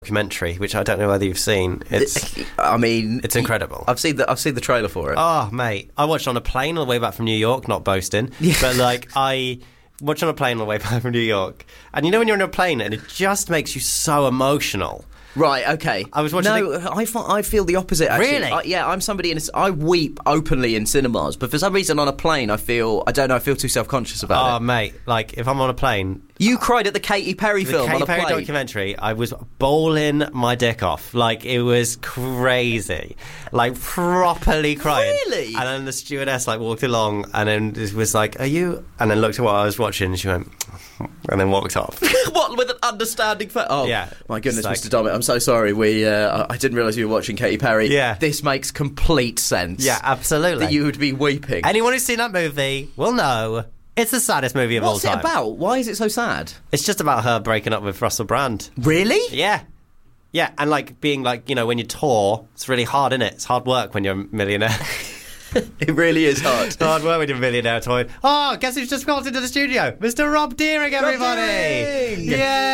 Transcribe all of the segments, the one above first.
documentary, which I don't know whether you've seen. It's incredible. I've seen the trailer for it. Oh, mate. I watched it on a plane on the way back from New York, not boasting. Yeah. But, I watched on a plane on the way back from New York. And you know when you're on a plane and it just makes you so emotional. Right, okay. I was watching. I feel the opposite. Actually. Really? I'm somebody, I weep openly in cinemas, but for some reason on a plane, I feel too self-conscious about it. Oh, mate, if I'm on a plane. You cried at the Katy Perry film on a plane. The Katy Perry documentary. I was bawling my dick off. It was crazy. Properly crying. Really? And then the stewardess walked along and then it was are you? And then looked at what I was watching and she went, and then walked off. What, with an understanding face? Oh, yeah. My goodness, Mr. Dommett, I'm so sorry. I didn't realise you were watching Katy Perry. Yeah. This makes complete sense. Yeah, absolutely. That you would be weeping. Anyone who's seen that movie will know it's the saddest movie of all time. What's it about? Why is it so sad? It's just about her breaking up with Russell Brand. Really? Yeah. Yeah, and being when you tour, it's really hard, isn't it? It's hard work when you're a millionaire. It really is hard. It's hard work when you're a millionaire touring. Oh, guess who's just got into the studio? Mr. Rob Deering, everybody! Rob Deering!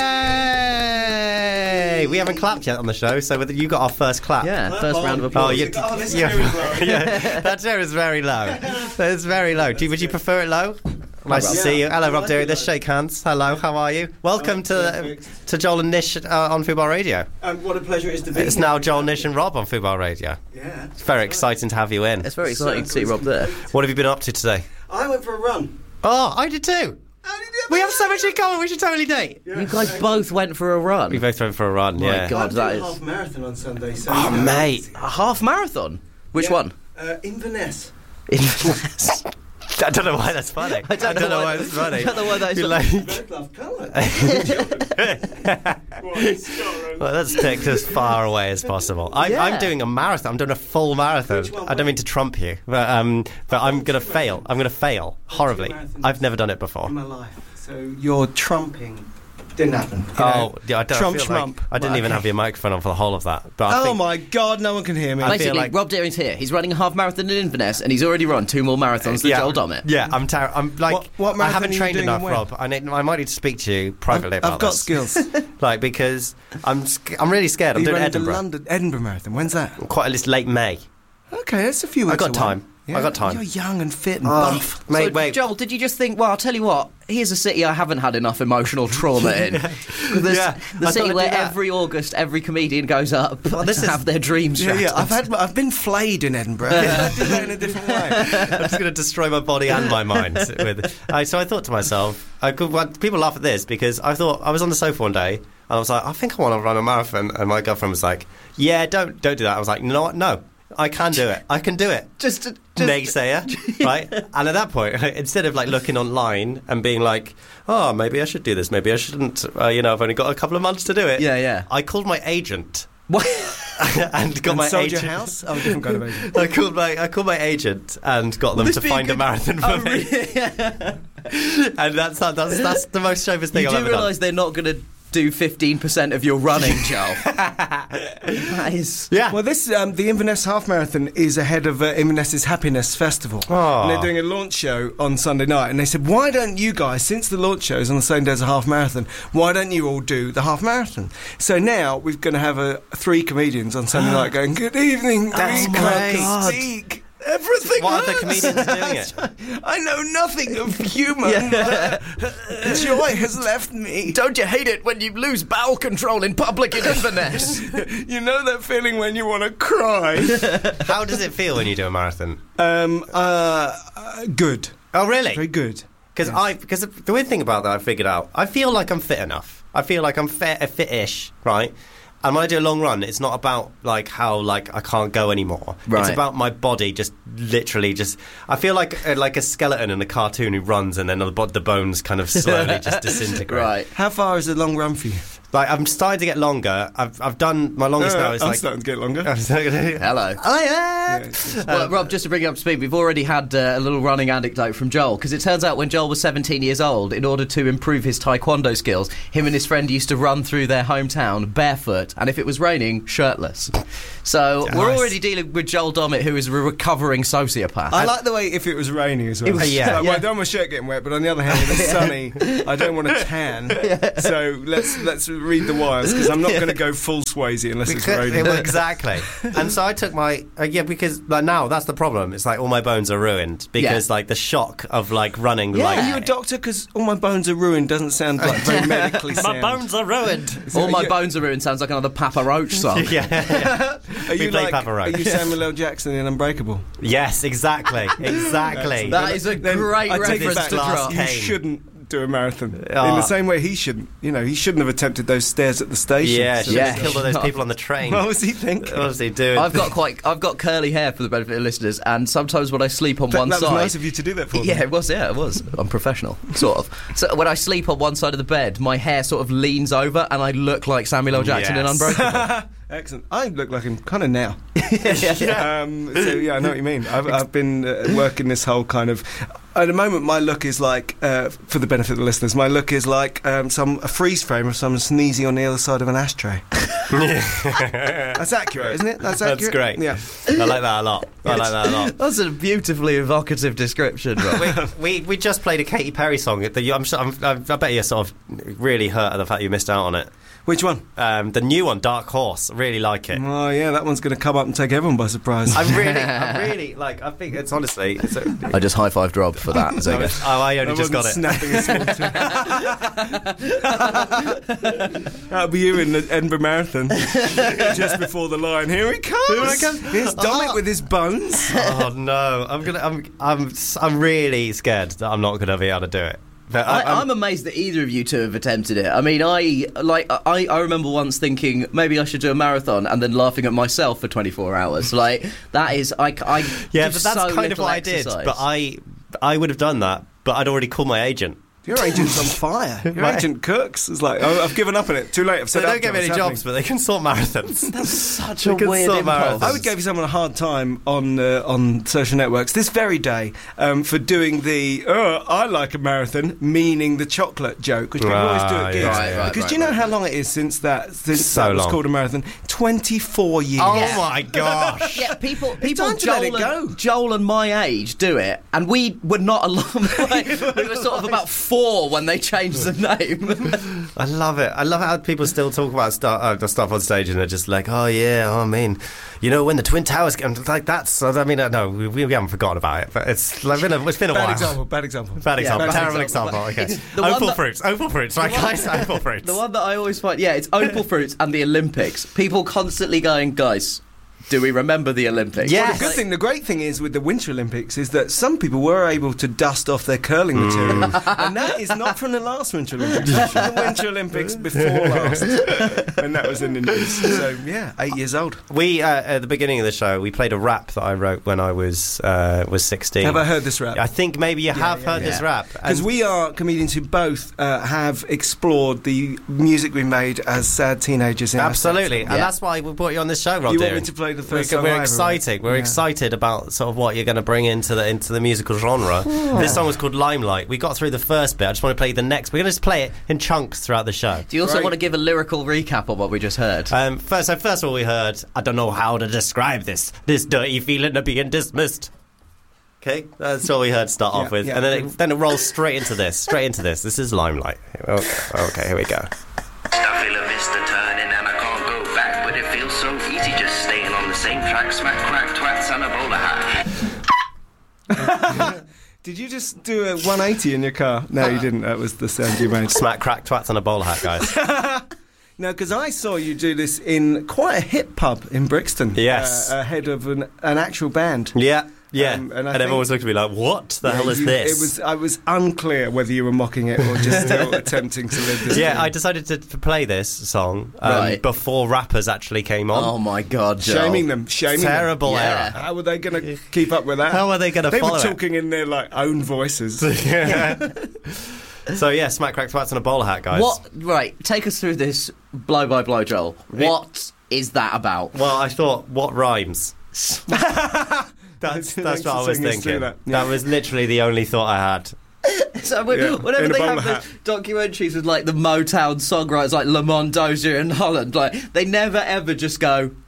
Yay! We haven't clapped yet on the show, so you got our first clap. Yeah, first round of applause. That chair is very low. It's very low. Would you prefer it low? Nice to see you. Hello, Rob Deering. Let's shake hands. Hello, how are you? Welcome to Joel and Nish on Fubar Radio. What a pleasure it is to be It's here. Now Joel, Nish and Rob on Fubar Radio. Yeah. It's very exciting to have you in. It's very exciting to see Rob there. What have you been up to today? I went for a run. Oh, I did too. We have so much in common. We should totally date. Yeah. You guys both went for a run. We both went for a run. My Yeah. God, I'm doing a half marathon on Sunday. So Oh, mate. A half marathon? Which one? Inverness. Inverness. I don't know why that's funny. I don't know why that's funny. I don't know why that is Both love colour. Well, let's take this as far away as possible. I'm doing a marathon. I'm doing a full marathon. I don't mean to trump you, but I'm going to fail. I'm going to fail horribly. I've never done it before. In my life. So you're trumping. Didn't happen. Yeah, Trump. I didn't even have your microphone on for the whole of that. But I think, my God, no one can hear me. Basically, Rob Deering's here. He's running a half marathon in Inverness, and he's already run 2 more marathons than Joel Dommett. Yeah, I'm What I haven't marathon are you trained doing enough, and when? Rob. I might need to speak to you privately about I've got this. skills. Because I'm really scared. I'm doing Edinburgh. The Edinburgh Marathon. When's that? It's late May. Okay, that's a few weeks I got away. time. Yeah. I got time. You're young and fit and buff. Mate, So, wait. Joel, did you just think, well, I'll tell you what, here's a city I haven't had enough emotional trauma in. Yeah, The I city thought where I'd do that. every August every comedian goes up to have their dreams shattered. Yeah, I've been flayed in Edinburgh. I did that in a different way. I'm just going to destroy my body and my mind with. So I thought to myself, people laugh at this because I thought I was on the sofa one day and I was like, I think I want to run a marathon, and my girlfriend was like, yeah, don't do that. I was like, you know what? No, I can do it. I can do it. Just Naysayer, right? And at that point, instead of looking online and being like, oh, maybe I should do this, maybe I shouldn't. I've only got a couple of months to do it. Yeah. I called my agent. What? and got my sold agent. your house? Oh, a different kind of agent. I called my agent and got them to find a marathon for me. And that's the most showbiz thing You I've do ever done. realise they're not going to do 15% of your running, Joel. That is... Yeah. Well, this the Inverness Half Marathon is ahead of Inverness's Happiness Festival. Oh. And they're doing a launch show on Sunday night. And they said, why don't you guys, since the launch show is on the same day as a half marathon, why don't you all do the half marathon? So now we're going to have 3 comedians on Sunday night going, good evening. That's we great. can't speak. Everything What hurts. other comedians are doing it? I know nothing of humour. Joy has left me. Don't you hate it when you lose bowel control in public in Inverness? You know that feeling when you want to cry? How does it feel when you do a marathon? Good. Oh, really? Very good. Because the weird thing about that I figured out, I feel like I'm fit enough. I feel like I'm fit-ish, right? And when I do a long run, it's not about how I can't go anymore. Right. It's about my body just literally just. I feel like a skeleton in a cartoon who runs and then the bones kind of slowly just disintegrate. Right. How far is a long run for you? I'm starting to get longer. I've done my longest now is I'm starting to get longer. Hello. Well, Rob, just to bring you up to speed, we've already had a little running anecdote from Joel, because it turns out when Joel was 17 years old, in order to improve his taekwondo skills, him and his friend used to run through their hometown barefoot, and if it was raining, shirtless. So Nice. we're already dealing with Joel Dommett, who is a recovering sociopath. I like the way if it was raining as well. yeah. I don't want my shirt getting wet, but on the other hand, if it's sunny, I don't want to tan. So let's to read the wires because I'm not going to go full Swayze unless it's raining. Exactly. And so I took my because like now that's the problem. It's like all my bones are ruined because like the shock of like running. Yeah. Like, Are you a doctor? Because all my bones are ruined doesn't sound like very medically sound. my bones are ruined. All my bones are ruined sounds like another Papa Roach song. Yeah. Are you play like, Papa Roach. Are you Samuel L. Jackson in Unbreakable? Yes, exactly. That is a great I take it reference back. to drop. You shouldn't do a marathon. In the same way he shouldn't. You know, he shouldn't have attempted those stairs at the station. Yeah, So should have killed all those people on the train. what was he thinking? What was he doing? I've got curly hair for the benefit of listeners, and sometimes when I sleep on one That side, was nice of you to do that for me. Yeah, it was. I'm professional, sort of. So when I sleep on one side of the bed, my hair sort of leans over, and I look like Samuel L. Jackson in Yes. Unbreakable. Excellent. I look like him kind of now. Yeah. So yeah, I know what you mean. I've been working this whole kind of. At the moment, my look is like, for the benefit of the listeners, my look is like a freeze frame of someone sneezing on the other side of an ashtray. That's accurate, isn't it? That's accurate. That's great. Yeah, I like that a lot. That's a beautifully evocative description. Rob. We just played a Katy Perry song. I bet you're sort of really hurt at the fact you missed out on it. Which one? The new one, Dark Horse. I really like it. Oh yeah, that one's going to come up and take everyone by surprise. I really like. I think it's honestly. I just high-fived Rob for that. Zega. I only just got it. Snapping a small That'll be you in the Edinburgh Marathon, just before the line. Here he comes. Here he comes. Here's Dominic with his bones. Oh no! I'm really scared that I'm not going to be able to do it. But I'm amazed that either of you two have attempted it. I mean, I remember once thinking maybe I should do a marathon and then laughing at myself for 24 hours. Like that is yeah, but that's so kind of what exercise. I did. But I would have done that, but I'd already called my agent. Your agent's on fire. Your agent cooks. It's like, I've given up on it. Too late. I've said They don't give me any jobs, but they can sort marathons. That's such They a can weird sort impulse. marathons. I would give someone a hard time on social networks this very day for doing the I like a marathon, meaning the chocolate joke, which people always do at gigs. Right, because do you know how long it is since that was long. called a marathon? 24 years. Oh Yeah. my gosh! Yeah, people time to let it go. Joel and my age do it, and we were not alone. Like, we were sort of about 4 when they changed the name. I love it. I love how people still talk about stuff on stage and they're just like, oh yeah, I mean, you know, when the Twin Towers came, like that's. I mean, no, we haven't forgotten about it, but it's been a while. Bad example. Terrible example. Okay. Opal fruits, right, guys? Opal fruits. The one that I always find, it's Opal Fruits and the Olympics. People constantly going, guys, do we remember the Olympics? Yeah. Well, the great thing is with the Winter Olympics is that some people were able to dust off their curling material, and that is not from the last Winter Olympics. It's from the Winter Olympics before last, and that was in the news. So yeah, 8 years old. We at the beginning of the show, we played a rap that I wrote when I was 16. Have I heard this rap? I think maybe you have heard this rap. Because we are comedians who both have explored the music we made as sad teenagers in our Absolutely, sets. and that's why we brought you on this show, Rob. You want me to play the first song I We're ever excited. wrote? We're excited about sort of what you're going to bring into the musical genre. This song was called Limelight. We got through the first bit. I just want to play the next. We're going to just play it in chunks throughout the show. Do you also want to give a lyrical recap of what we just heard? First of all, we heard, I don't know how to describe this dirty feeling of being dismissed. Okay, that's all we heard to start off with. yeah. And then it rolls straight into this. This is Limelight. Okay, here we go. I feel a vista turning and I can't go back, but it feels so easy just staying on the same track. Smack, crack, twats and a bowler hat. Did you just do a 180 in your car? No, you didn't. That was the sound you made. Smack, crack, twats and a bowler hat, guys. No, because I saw you do this in quite a hip pub in Brixton. Yes. Ahead of an actual band. Yeah. and everyone was looking at me like, what the hell is this? I was unclear whether you were mocking it or just still attempting to live this. Yeah, dream. I decided to play this song Right. before rappers actually came on. Oh my God, Joel. Shaming them. Terrible Yeah. error. How were they going to keep up with that? How are they going to They follow were it? talking in their own voices. So yeah, smack, crack, twats and a bowler hat, guys. What? Right, take us through this blow by blow, Joel. What is that about? Well, I thought, what rhymes? That's what I was Thanks for taking us thinking. through that. That was literally the only thought I had. So Yeah, whenever in a they bowler have hat. the documentaries with like the Motown songwriters like Lamont Dozier and Holland, like they never ever just go,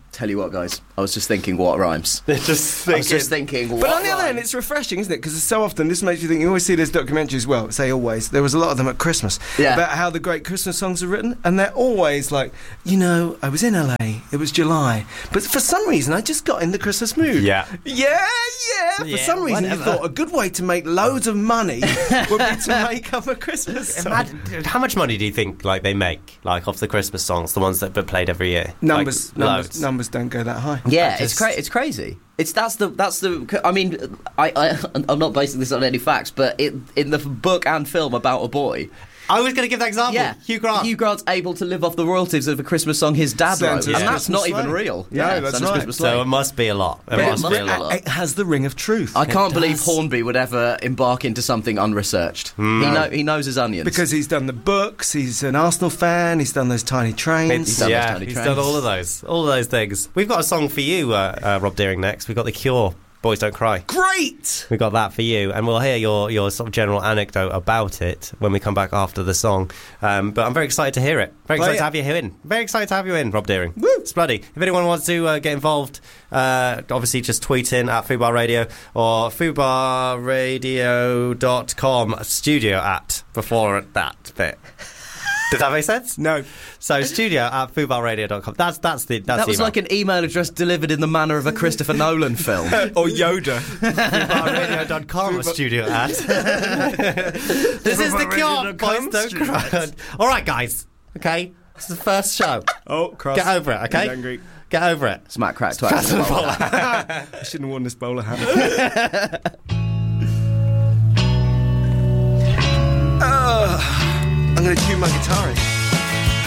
Tell you what, guys, I was just thinking what rhymes. I I was just thinking what But on the other hand, rhymes. it's refreshing, isn't it? Because so often this makes you think. You always see those documentaries. Well, say always. There was a lot of them at Christmas about how the great Christmas songs are written, and they're always like, I was in LA. It was July, but for some reason, I just got in the Christmas mood. Yeah. For some reason, you thought a good way to make loads of money would be to make up a Christmas song. Imagine, how much money do you think they make off the Christmas songs, the ones that are played every year? Numbers Loads. don't go that high. Yeah, it's crazy. That's the. I mean, I'm not basing this on any facts, but in the book and film about a boy. I was going to give that example. Yeah, Hugh Grant. Hugh Grant's able to live off the royalties of a Christmas song his dad wrote, and Santa's that's Christmas not even Sleigh. real. No, that's Santa's right. Christmas So Sleigh. it must be a lot. It But must be a lot. It has the ring of truth. I can't believe does. Hornby would ever embark into something unresearched. He knows his onions. Because he's done the books, he's an Arsenal fan, he's done those tiny trains. He's done those Yeah, tiny he's trains. done all of those things. We've got a song for you, Rob Deering, next. We've got The Cure, Boys Don't Cry. Great! We got that for you, and we'll hear your sort of general anecdote about it when we come back after the song. But I'm very excited to hear it. Very excited to have you in. Very excited to have you in, Rob Deering. Woo! It's bloody. If anyone wants to get involved, obviously just tweet in at Fubar Radio or fubarradio.com studio at before that bit. Does that make sense? No. So studio at fubarradio.com. That's the That was email. like an email address delivered in the manner of a Christopher Nolan film. Or Yoda. fubarradio.com studio at. This is The Cure. Boys Don't Cry. All right, guys. Okay, this is the first show. Oh, cross. Get over it, okay? He's angry. Get over it. Smack, crack, twat. I shouldn't have worn this bowler hat. I'm going to tune my guitar in.